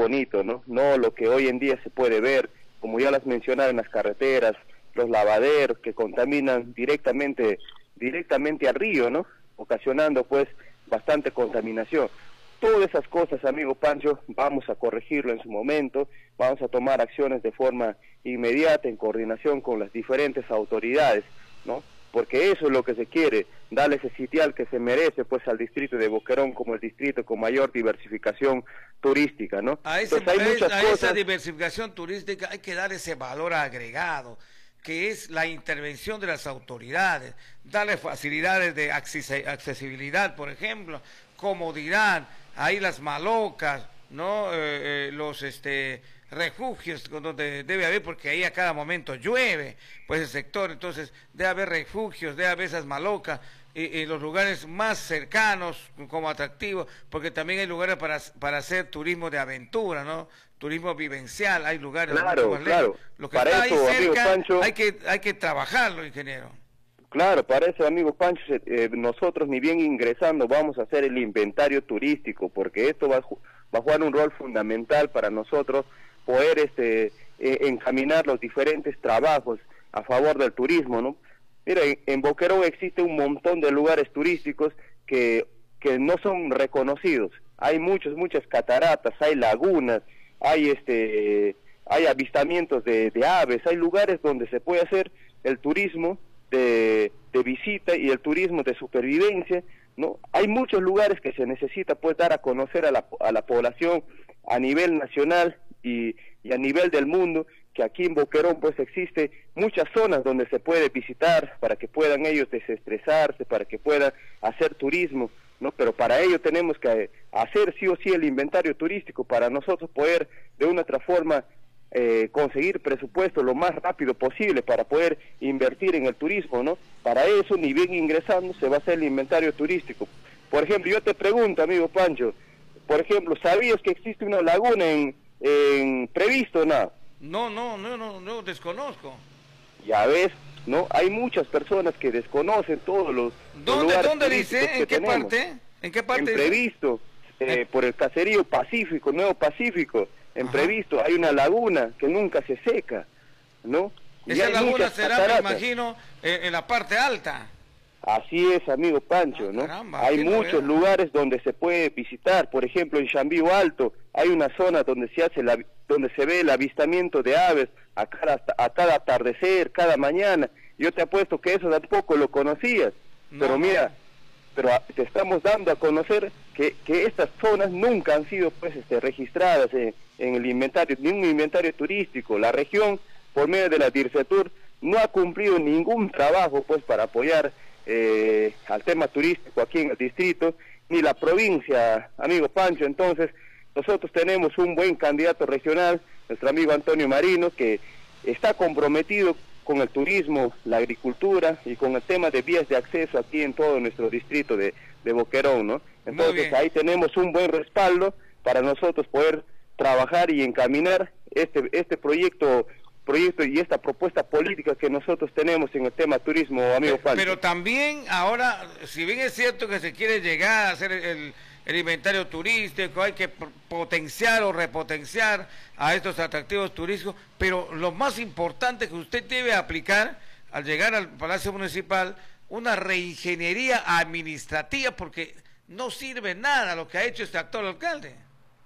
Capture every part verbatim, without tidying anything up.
bonito, ¿no? No lo que hoy en día se puede ver, como ya las mencionaba, en las carreteras, los lavaderos que contaminan directamente, directamente al río, ¿no? Ocasionando pues bastante contaminación. Todas esas cosas, amigo Pancho, vamos a corregirlo en su momento, vamos a tomar acciones de forma inmediata en coordinación con las diferentes autoridades, ¿no? Porque eso es lo que se quiere, darle ese sitial que se merece pues al distrito de Boquerón como el distrito con mayor diversificación turística, ¿no? A, ese, Entonces, hay muchas a cosas... esa diversificación turística hay que dar ese valor agregado, que es la intervención de las autoridades, darle facilidades de accesibilidad, por ejemplo, comodidad, ahí las malocas, ¿no? Eh, eh, los este refugios donde debe haber, porque ahí a cada momento llueve, pues el sector, entonces debe haber refugios, debe haber esas malocas, y, y los lugares más cercanos como atractivos, porque también hay lugares para, para hacer turismo de aventura, ¿no? Turismo vivencial, hay lugares claro, más claro. lejos. Lo que para está eso, ahí cerca, Pancho, hay que, hay que trabajarlo, ingeniero. Claro, para eso, amigo Pancho, eh, nosotros ni bien ingresando vamos a hacer el inventario turístico, porque esto va a, va a jugar un rol fundamental para nosotros poder este eh, encaminar los diferentes trabajos a favor del turismo, ¿no? Mira, en, en Boquerón existe un montón de lugares turísticos que, que no son reconocidos. Hay muchos, muchas cataratas, hay lagunas, hay este hay avistamientos de, de aves, hay lugares donde se puede hacer el turismo de, de visita y el turismo de supervivencia, ¿no? Hay muchos lugares que se necesita pues dar a conocer a la, a la población a nivel nacional y, y a nivel del mundo, que aquí en Boquerón pues existe muchas zonas donde se puede visitar para que puedan ellos desestresarse, para que puedan hacer turismo, ¿no? Pero para ello tenemos que hacer sí o sí el inventario turístico para nosotros poder de una otra forma eh, conseguir presupuesto lo más rápido posible para poder invertir en el turismo, ¿no? Para eso, ni bien ingresando, se va a hacer el inventario turístico. Por ejemplo, yo te pregunto, amigo Pancho, por ejemplo, ¿sabías que existe una laguna en, en Previsto, no? No, no, no, no, no, desconozco. Ya ves, ¿no? Hay muchas personas que desconocen todos los, ¿Dónde, los lugares ¿dónde dice? ¿En qué tenemos. parte? ¿En qué parte? En Previsto, eh, eh. por el caserío Pacífico, Nuevo Pacífico, en Ajá. Previsto hay una laguna que nunca se seca, ¿no? Esa laguna será, cataratas. me imagino, eh, en la parte alta. Así es, amigo Pancho, ah, ¿no? Caramba, hay muchos no lugares donde se puede visitar, por ejemplo, en Chambío Alto hay una zona donde se hace la, donde se ve el avistamiento de aves a cada, a cada atardecer, cada mañana. Yo te apuesto que eso tampoco lo conocías, no, pero mira, no. pero a, te estamos dando a conocer que, que estas zonas nunca han sido pues este, registradas en, en el inventario, ni un inventario turístico. La región, por medio de la DIRCETUR, no ha cumplido ningún trabajo pues para apoyar Eh, al tema turístico aquí en el distrito, ni la provincia, amigo Pancho. Entonces nosotros tenemos un buen candidato regional, nuestro amigo Antonio Marino, que está comprometido con el turismo, la agricultura y con el tema de vías de acceso aquí en todo nuestro distrito de, de Boquerón, ¿no? Entonces ahí tenemos un buen respaldo para nosotros poder trabajar y encaminar este, este proyecto proyecto y esta propuesta política que nosotros tenemos en el tema turismo, amigo Pancho. Pero también ahora, si bien es cierto que se quiere llegar a hacer el, el inventario turístico, hay que potenciar o repotenciar a estos atractivos turísticos, pero lo más importante que usted debe aplicar al llegar al Palacio Municipal, una reingeniería administrativa, porque no sirve nada lo que ha hecho este actual alcalde.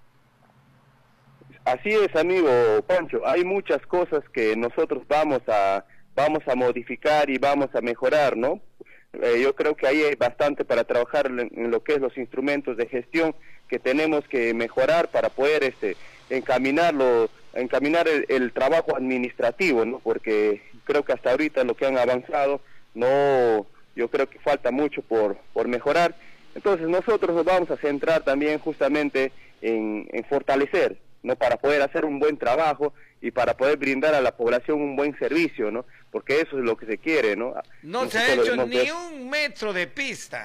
Así es, amigo Pancho, hay muchas cosas que nosotros vamos a vamos a modificar y vamos a mejorar, ¿no? Eh, yo creo que ahí hay bastante para trabajar en, en lo que es los instrumentos de gestión que tenemos que mejorar para poder este encaminarlo, encaminar el, el trabajo administrativo, ¿no? Porque creo que hasta ahorita lo que han avanzado, no, yo creo que falta mucho por, por mejorar. Entonces nosotros nos vamos a centrar también justamente en, en fortalecer, ¿no? Para poder hacer un buen trabajo y para poder brindar a la población un buen servicio, ¿no? Porque eso es lo que se quiere, ¿no? No Nosotros se ha hecho ni ver... un metro de pista.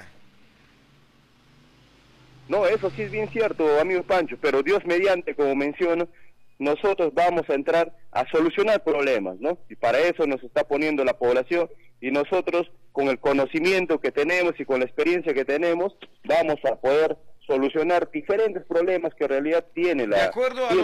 No, eso sí es bien cierto, amigo Pancho, pero Dios mediante, como menciono, nosotros vamos a entrar a solucionar problemas, ¿no? Y para eso nos está poniendo la población, y nosotros, con el conocimiento que tenemos y con la experiencia que tenemos, vamos a poder solucionar diferentes problemas que en realidad tiene la... De acuerdo a